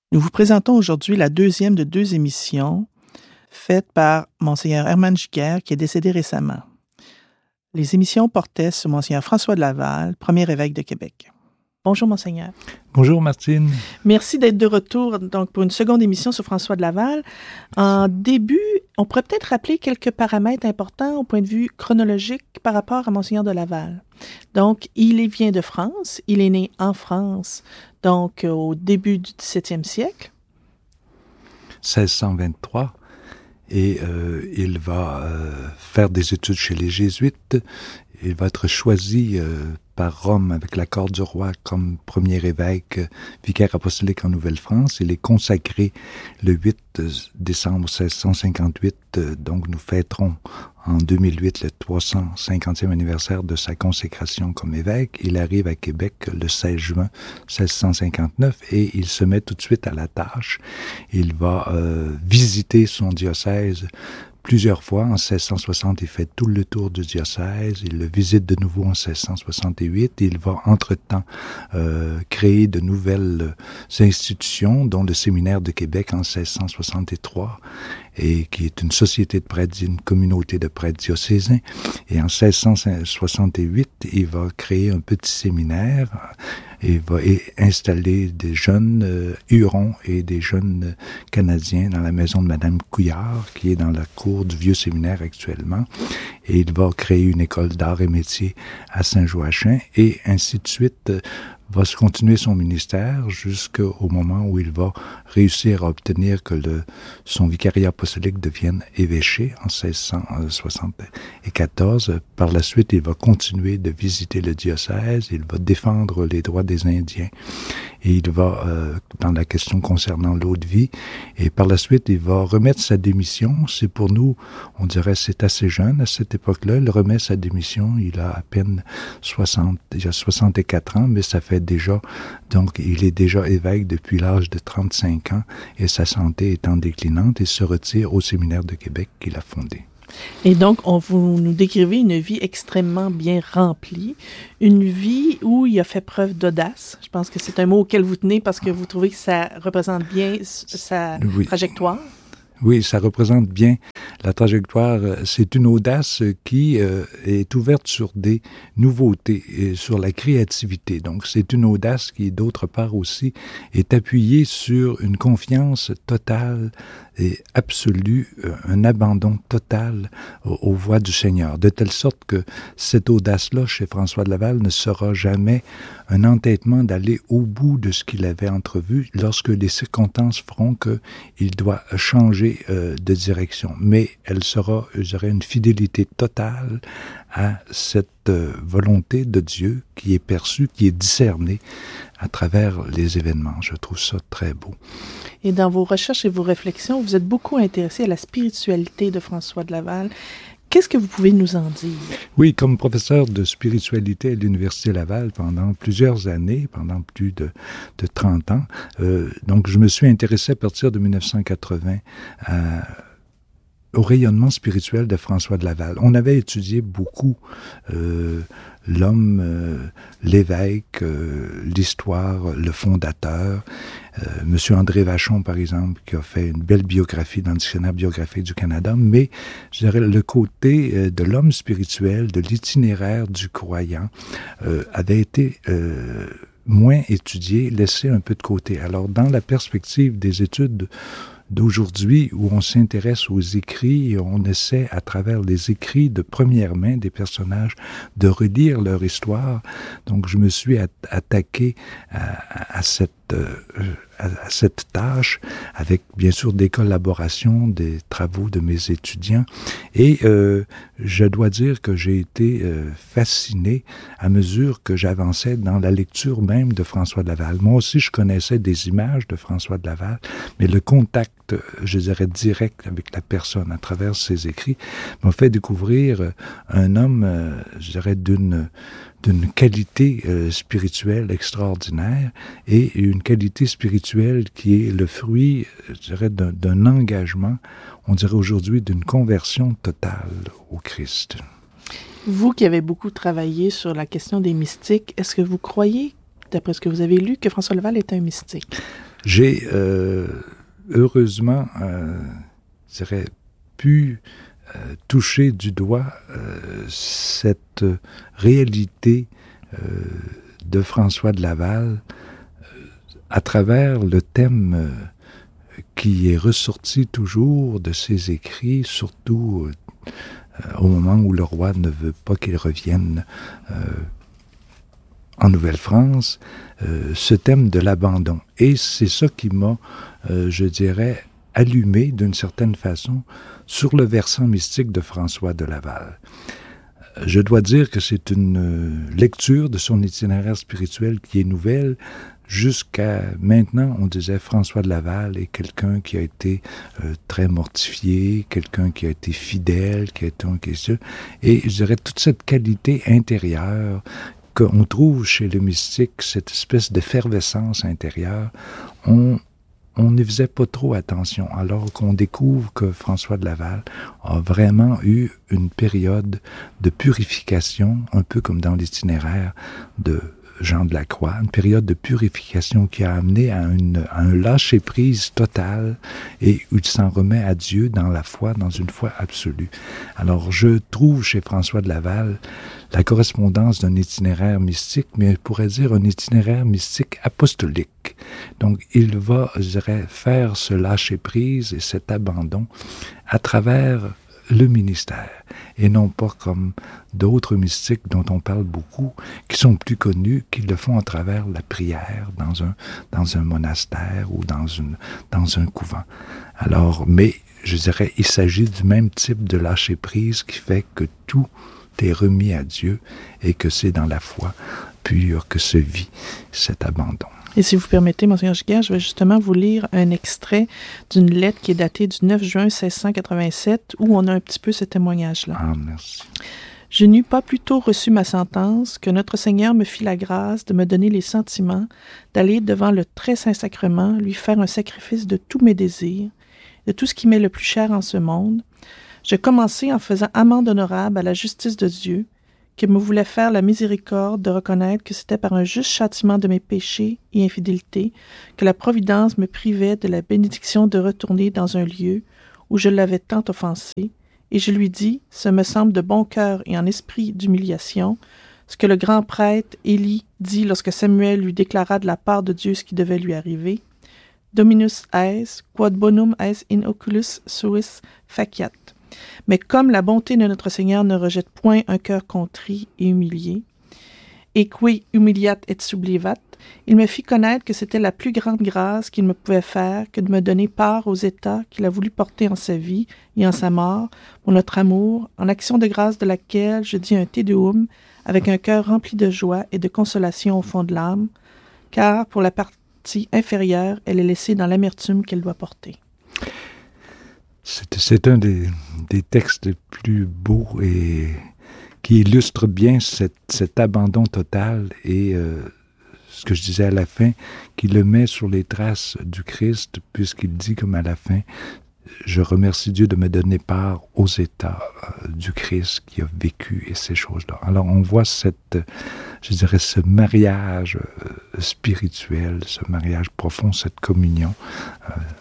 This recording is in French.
Nous vous présentons aujourd'hui la deuxième de deux émissions faites par Monseigneur Herman Giguère, qui est décédé récemment. Les émissions portaient sur Monseigneur François de Laval, premier évêque de Québec. Bonjour, Monseigneur. Bonjour, Martine. Merci d'être de retour donc, pour une seconde émission sur François de Laval. En début, on pourrait peut-être rappeler quelques paramètres importants au point de vue chronologique par rapport à Monseigneur de Laval. Donc, il vient de France, il est né en France, donc au début du XVIIe siècle. 1623, et il va faire des études chez les Jésuites. Il va être choisi par Rome avec l'accord du roi comme premier évêque, vicaire apostolique en Nouvelle-France. Il est consacré le 8 décembre 1658, donc nous fêterons en 2008 le 350e anniversaire de sa consécration comme évêque. Il arrive à Québec le 16 juin 1659 et il se met tout de suite à la tâche. Il va visiter son diocèse plusieurs fois. En 1660, il fait tout le tour du diocèse. Il le visite de nouveau en 1668. Il va entre-temps créer de nouvelles institutions, dont le Séminaire de Québec en 1663, et qui est une société de prêtres, une communauté de prêtres diocésains. Et en 1668, il va créer un petit séminaire. Il va installer des jeunes Hurons et des jeunes Canadiens dans la maison de Madame Couillard, qui est dans la cour du vieux séminaire actuellement. Et il va créer une école d'art et métiers à Saint-Joachim, et ainsi de suite. Va se continuer son ministère jusqu'au moment où il va réussir à obtenir que son vicariat apostolique devienne évêché en 1674. Par la suite, il va continuer de visiter le diocèse, il va défendre les droits des Indiens, et il va, dans la question concernant l'eau de vie, et par la suite, il va remettre sa démission. C'est pour nous, on dirait, c'est assez jeune à cette époque-là. Il remet sa démission, il a à peine 64 ans, mais ça fait déjà, donc il est déjà évêque depuis l'âge de 35 ans et sa santé étant déclinante, il se retire au séminaire de Québec qu'il a fondé. Et donc, vous nous décrivez une vie extrêmement bien remplie, une vie où il a fait preuve d'audace. Je pense que c'est un mot auquel vous tenez parce que vous trouvez que ça représente bien sa trajectoire. Oui, ça représente bien la trajectoire. C'est une audace qui est ouverte sur des nouveautés et sur la créativité. Donc, c'est une audace qui, d'autre part aussi, est appuyée sur une confiance totale et absolue, un abandon total aux voies du Seigneur. De telle sorte que cette audace-là, chez François de Laval, ne sera jamais un entêtement d'aller au bout de ce qu'il avait entrevu lorsque les circonstances feront qu'il doit changer de direction. Mais elle sera, je dirais, une fidélité totale à cette volonté de Dieu qui est perçue, qui est discernée à travers les événements. Je trouve ça très beau. Et dans vos recherches et vos réflexions, vous êtes beaucoup intéressé à la spiritualité de François de Laval. Qu'est-ce que vous pouvez nous en dire? Oui, comme professeur de spiritualité à l'Université Laval pendant plusieurs années, pendant plus de 30 ans, donc je me suis intéressé à partir de 1980 au rayonnement spirituel de François de Laval. On avait étudié beaucoup l'homme, l'évêque, l'histoire, le fondateur. Monsieur André Vachon, par exemple, qui a fait une belle biographie dans le Dictionnaire biographique du Canada, mais je dirais le côté de l'homme spirituel, de l'itinéraire du croyant, avait été moins étudié, laissé un peu de côté. Alors, dans la perspective des études d'aujourd'hui, où on s'intéresse aux écrits et on essaie, à travers les écrits de première main des personnages, de relire leur histoire. Donc, je me suis attaqué à cette tâche, avec bien sûr des collaborations, des travaux de mes étudiants. Et je dois dire que j'ai été fasciné à mesure que j'avançais dans la lecture même de François de Laval. Moi aussi, je connaissais des images de François de Laval, mais le contact, je dirais, direct avec la personne à travers ses écrits m'a fait découvrir un homme, je dirais, d'une qualité spirituelle extraordinaire, et une qualité spirituelle qui est le fruit, je dirais, d'un engagement, on dirait aujourd'hui, d'une conversion totale au Christ. Vous qui avez beaucoup travaillé sur la question des mystiques, est-ce que vous croyez, d'après ce que vous avez lu, que François Laval est un mystique? J'ai heureusement, je dirais, pu toucher du doigt cette réalité de François de Laval à travers le thème qui est ressorti toujours de ses écrits, surtout au moment où le roi ne veut pas qu'il revienne en Nouvelle-France, ce thème de l'abandon. Et c'est ça qui m'a, je dirais, allumé d'une certaine façon sur le versant mystique de François de Laval. Je dois dire que c'est une lecture de son itinéraire spirituel qui est nouvelle. Jusqu'à maintenant, on disait François de Laval est quelqu'un qui a été très mortifié, quelqu'un qui a été fidèle, quelqu'un qui est sûr. Et je dirais toute cette qualité intérieure qu'on trouve chez le mystique, cette espèce d'effervescence intérieure, on n'y faisait pas trop attention, alors qu'on découvre que François de Laval a vraiment eu une période de purification, un peu comme dans l'itinéraire de Jean de la Croix, une période de purification qui a amené à un lâcher-prise total et où il s'en remet à Dieu dans la foi, dans une foi absolue. Alors, je trouve chez François de Laval la correspondance d'un itinéraire mystique, mais je pourrais dire un itinéraire mystique apostolique. Donc, il va, je dirais, faire ce lâcher-prise et cet abandon à travers le ministère, et non pas comme d'autres mystiques dont on parle beaucoup, qui sont plus connus, qui le font à travers la prière dans un monastère ou dans un couvent. Alors, mais je dirais, il s'agit du même type de lâcher-prise qui fait que tout est remis à Dieu et que c'est dans la foi pure que se vit cet abandon. Et si vous permettez, Monseigneur Giguère, je vais justement vous lire un extrait d'une lettre qui est datée du 9 juin 1687, où on a un petit peu ce témoignage-là. Ah, merci. « Je n'eus pas plus tôt reçu ma sentence que notre Seigneur me fit la grâce de me donner les sentiments d'aller devant le très saint sacrement lui faire un sacrifice de tous mes désirs, de tout ce qui m'est le plus cher en ce monde. Je commençai en faisant amende honorable à la justice de Dieu, qui me voulait faire la miséricorde de reconnaître que c'était par un juste châtiment de mes péchés et infidélités que la Providence me privait de la bénédiction de retourner dans un lieu où je l'avais tant offensé, et je lui dis, ce me semble de bon cœur et en esprit d'humiliation, ce que le grand prêtre Élie dit lorsque Samuel lui déclara de la part de Dieu ce qui devait lui arriver. Dominus es, quod bonum es in oculus suis faciat. Mais comme la bonté de notre Seigneur ne rejette point un cœur contrit et humilié, et qui humiliat et sublivat, il me fit connaître que c'était la plus grande grâce qu'il me pouvait faire que de me donner part aux états qu'il a voulu porter en sa vie et en sa mort, pour notre amour, en action de grâce de laquelle je dis un Te Deum avec un cœur rempli de joie et de consolation au fond de l'âme, car pour la partie inférieure, elle est laissée dans l'amertume qu'elle doit porter. » C'est un des textes les plus beaux et qui illustre bien cet abandon total et ce que je disais à la fin, qui le met sur les traces du Christ, puisqu'il dit comme à la fin, je remercie Dieu de me donner part aux états du Christ qui a vécu et ces choses-là. Alors on voit je dirais, ce mariage spirituel, ce mariage profond, cette communion